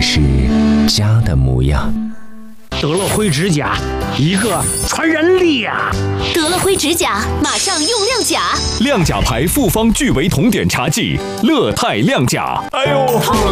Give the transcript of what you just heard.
是家的模样。 得了灰指甲，一个传染力呀！ 得了灰指甲，马上用亮甲。 亮甲牌复方聚维酮碘茶剂，乐泰亮甲。 哎呦，痛